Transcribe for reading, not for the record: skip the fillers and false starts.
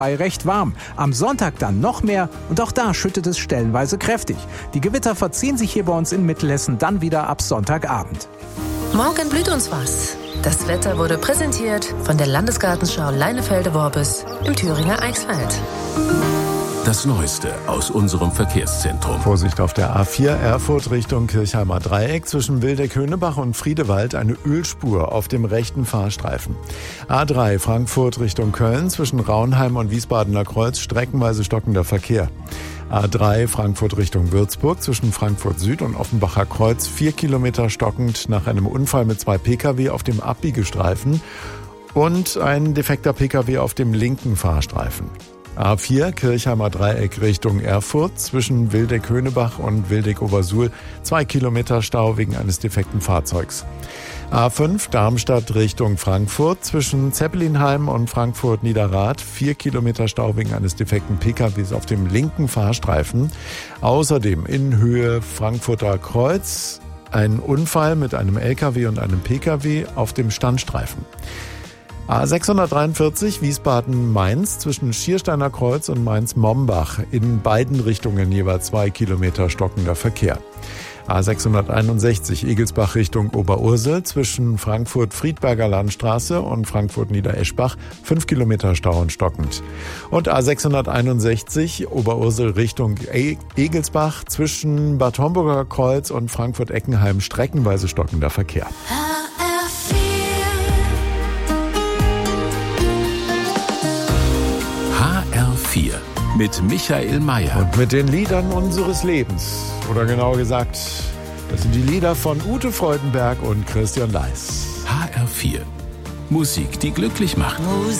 recht warm. Am Sonntag dann noch mehr und auch da schüttet es stellenweise kräftig. Die Gewitter verziehen sich hier bei uns in Mittelhessen dann wieder ab Sonntagabend. Morgen blüht uns was. Das Wetter wurde präsentiert von der Landesgartenschau Leinefelde-Worbis im Thüringer Eichsfeld. Das Neueste aus unserem Verkehrszentrum. Vorsicht auf der A4 Erfurt Richtung Kirchheimer Dreieck. Zwischen Wildeck-Höhnebach und Friedewald eine Ölspur auf dem rechten Fahrstreifen. A3 Frankfurt Richtung Köln. Zwischen Raunheim und Wiesbadener Kreuz streckenweise stockender Verkehr. A3 Frankfurt Richtung Würzburg. Zwischen Frankfurt Süd und Offenbacher Kreuz 4 Kilometer stockend nach einem Unfall mit 2 Pkw auf dem Abbiegestreifen und ein defekter Pkw auf dem linken Fahrstreifen. A4 Kirchheimer Dreieck Richtung Erfurt. Zwischen Wildeck-Höhnebach und Wildeck-Obersuhl 2 Kilometer Stau wegen eines defekten Fahrzeugs. A5 Darmstadt Richtung Frankfurt. Zwischen Zeppelinheim und Frankfurt-Niederrad 4 Kilometer Stau wegen eines defekten PKWs auf dem linken Fahrstreifen. Außerdem in Höhe Frankfurter Kreuz ein Unfall mit einem LKW und einem PKW auf dem Standstreifen. A643 Wiesbaden-Mainz zwischen Schiersteiner Kreuz und Mainz-Mombach in beiden Richtungen jeweils 2 Kilometer stockender Verkehr. A661 Egelsbach Richtung Oberursel zwischen Frankfurt-Friedberger Landstraße und Frankfurt-Niedereschbach 5 Kilometer Stau und stockend. Und A661 Oberursel Richtung Egelsbach zwischen Bad Homburger Kreuz und Frankfurt-Eckenheim streckenweise stockender Verkehr. HR4 mit Michael Mayer. Und mit den Liedern unseres Lebens. Oder genauer gesagt, das sind die Lieder von Ute Freudenberg und Christian Leis. HR4. Musik, die glücklich macht.